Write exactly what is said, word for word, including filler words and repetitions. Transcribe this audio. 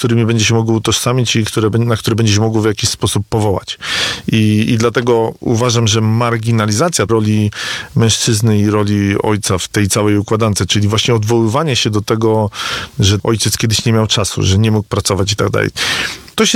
którymi będzie się mógł utożsamić i które, na które będzie się mógł w jakiś sposób powołać. I, i dlatego uważam, że marginalizacja roli mężczyzny i roli ojca w tej całej układance, czyli właśnie odwoływanie się do tego, że ojciec kiedyś nie miał czasu, że nie mógł pracować i tak dalej,